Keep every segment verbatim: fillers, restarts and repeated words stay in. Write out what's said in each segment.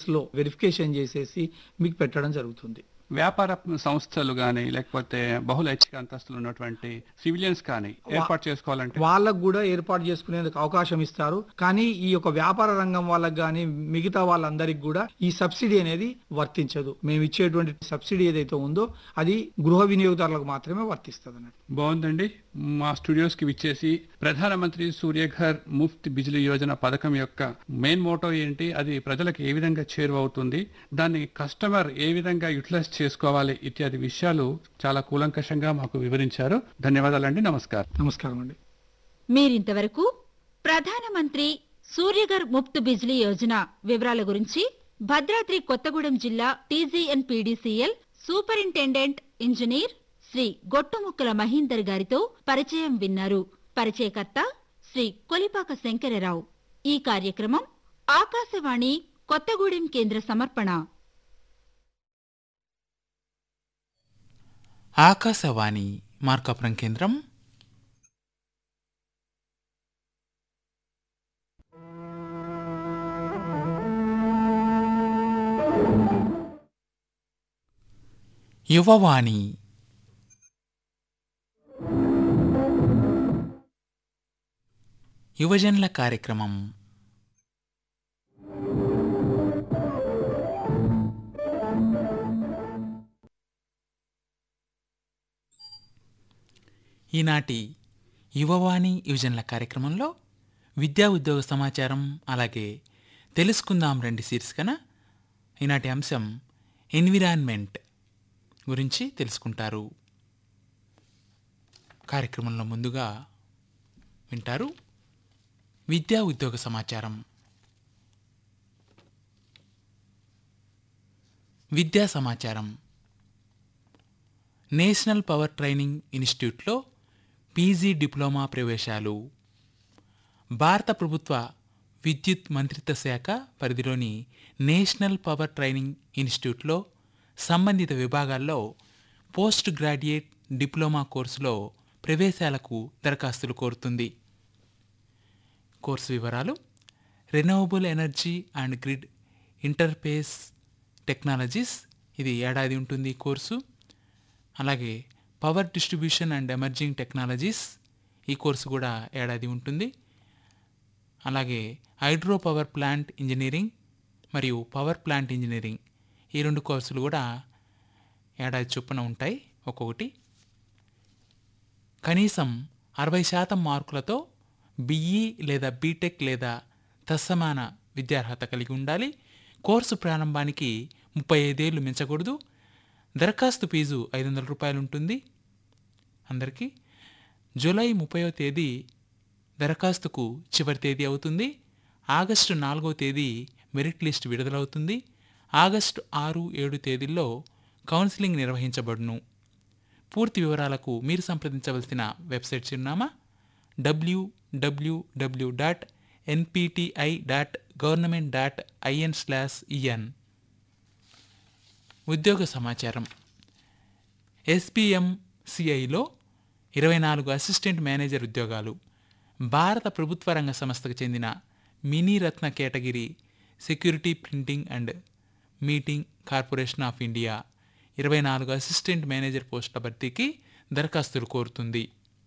లిస్ట్‌లో వెరిఫికేషన్ చేసేసి మీకు పెట్టడం జరుగుతుంది. వ్యాపార సంస్థలు గాని లేకపోతే బహుళ ఐచ్ఛిక అంతస్తులు ఉన్నటువంటి సివిలియన్స్ కానీ ఏర్పాటు చేసుకోవాలంటే వాళ్ళకు కూడా ఏర్పాటు చేసుకునేందుకు అవకాశం ఇస్తారు. కానీ ఈ యొక్క వ్యాపార రంగం వాళ్ళకి గాని మిగతా వాళ్ళందరికి కూడా ఈ సబ్సిడీ అనేది వర్తించదు. మేము ఇచ్చేటువంటి సబ్సిడీ ఏదైతే ఉందో అది గృహ వినియోగదారులకు మాత్రమే వర్తిస్తుంది అన్నట్టు. బాగుందండి. మా స్టూడియోస్ కి విచ్చేసి ప్రధానమంత్రి సూర్యఘర్ ముఫ్త్ బిజిలీ యోజన పథకం యొక్క మెయిన్ మోటో ఏంటి, అది ప్రజలకు ఏ విధంగా చేరువవుతుంది, దాన్ని కస్టమర్ ఏ విధంగా యూటిలైజ్ చేసుకోవాలి ఇత్యాది విషయాలు చాలా కూలంకషంగా మాకు వివరించారు. ధన్యవాదాలండి. నమస్కారం. నమస్కారం అండి. మీరింతవరకు ప్రధానమంత్రి సూర్యఘర్ ముఫ్త్ బిజ్లీ యోజన వివరాల గురించి భద్రాద్రి కొత్తగూడెం జిల్లా TGN PDCL superintendent engineer Shri Gottumukkala Mahinder గారితో పరిచయం విన్నారు. పరిచయకర్త శ్రీ కొలిపాక శంకరరావు. ఈ కార్యక్రమం ఆకాశవాణి కొత్తగూడెం కేంద్ర సమర్పణ. ఆకాశవాణి మార్కాపురం కేంద్రం. యువవాణి యువజనుల కార్యక్రమం. ఈనాటి యువవాణి యువజనుల కార్యక్రమంలో విద్యా ఉద్యోగ సమాచారం, అలాగే తెలుసుకుందాం రండి శీర్షికన ఈనాటి అంశం ఎన్విరాన్మెంట్ గురించి తెలుసుకుంటారు. కార్యక్రమంలో ముందుగా వింటారు విద్యా ఉద్యోగ సమాచారం. విద్యా సమాచారం. నేషనల్ పవర్ ట్రైనింగ్ ఇన్స్టిట్యూట్లో పీజీ డిప్లొమా ప్రవేశాలు. భారత ప్రభుత్వ విద్యుత్ మంత్రిత్వ శాఖ పరిధిలోని నేషనల్ పవర్ ట్రైనింగ్ ఇన్స్టిట్యూట్లో సంబంధిత విభాగాల్లో పోస్ట్ గ్రాడ్యుయేట్ డిప్లొమా కోర్సులో ప్రవేశాలకు దరఖాస్తులు కోరుతుంది. కోర్సు వివరాలు: renewable energy and grid interface technologies, ఇది ఏడాది ఉంటుంది కోర్సు. అలాగే power distribution and emerging technologies, ఈ కోర్సు కూడా ఏడాది ఉంటుంది. అలాగే హైడ్రో పవర్ ప్లాంట్ ఇంజనీరింగ్ మరియు పవర్ ప్లాంట్ ఇంజనీరింగ్, ఈ రెండు కోర్సులు కూడా ఏడాది చొప్పున ఉంటాయి ఒక్కొక్కటి. కనీసం అరవై శాతం మార్కులతో బిఈ లేదా బీటెక్ లేదా తత్సమాన విద్యార్హత కలిగి ఉండాలి. కోర్సు ప్రారంభానికి ముప్పై ఐదేళ్లు మించకూడదు. దరఖాస్తు ఫీజు ఐదు వందల రూపాయలు ఉంటుంది అందరికీ. జూలై ముప్పైవ తేదీ దరఖాస్తుకు చివరి తేదీ అవుతుంది. ఆగస్టు నాలుగవ తేదీ మెరిట్ లిస్ట్ విడుదలవుతుంది. ఆగస్టు ఆరు ఏడు తేదీల్లో కౌన్సిలింగ్ నిర్వహించబడును. పూర్తి వివరాలకు మీరు సంప్రదించవలసిన వెబ్సైట్ చిరునామా డబ్ల్యూడబ్ల్యూడబ్ల్యూ dot ఎన్పిటిఐ dot government dot IN slash EN. ఉద్యోగ సమాచారం. ఎస్బిఎంసిఐలో ఇరవై నాలుగు అసిస్టెంట్ మేనేజర్ ఉద్యోగాలు. భారత ప్రభుత్వ రంగ సంస్థకు చెందిన mini Ratna category security printing and meeting corporation of India ఇరవై నాలుగు అసిస్టెంట్ మేనేజర్ పోస్టుల భర్తీకి దరఖాస్తులు కోరుతుంది.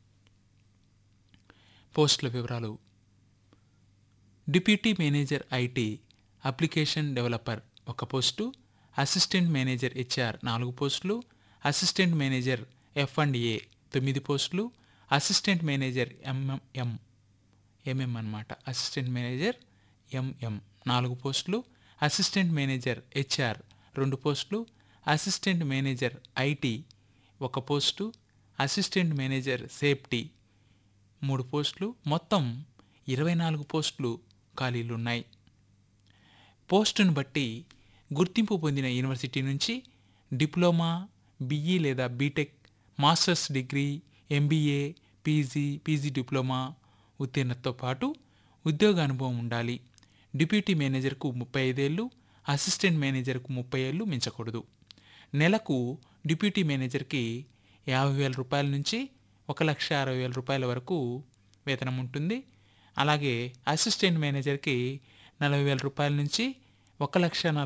పోస్టుల వివరాలు: deputy manager IT application developer ఒక పోస్టు, అసిస్టెంట్ మేనేజర్ హెచ్ఆర్ నాలుగు పోస్టులు, అసిస్టెంట్ మేనేజర్ ఎఫ్ అండ్ ఏ తొమ్మిది పోస్టులు, అసిస్టెంట్ మేనేజర్ ఎంఎం ఎంఎం అన్నమాట అసిస్టెంట్ మేనేజర్ ఎంఎం నాలుగు పోస్టులు, అసిస్టెంట్ మేనేజర్ హెచ్ఆర్ రెండు పోస్టులు, అసిస్టెంట్ మేనేజర్ ఐటీ ఒక పోస్టు, అసిస్టెంట్ మేనేజర్ సేఫ్టీ మూడు పోస్టులు. మొత్తం ఇరవై నాలుగు పోస్టులు ఖాళీలున్నాయి. పోస్టును బట్టి గుర్తింపు పొందిన యూనివర్సిటీ నుంచి డిప్లొమా, బిఈ లేదా BTech, masters degree, MBA, PG, PG diploma ఉత్తీర్ణతతో పాటు ఉద్యోగ అనుభవం ఉండాలి. డిప్యూటీ మేనేజర్కు ముప్పై ఐదేళ్ళు, అసిస్టెంట్ మేనేజర్కు ముప్పై ఏళ్ళు మించకూడదు. నెలకు డిప్యూటీ మేనేజర్కి యాభై వేల రూపాయల నుంచి ఒక లక్ష అరవై వేల రూపాయల వరకు వేతనం ఉంటుంది. అలాగే అసిస్టెంట్ మేనేజర్కి నలభై వేల రూపాయల నుంచి ఒక లక్ష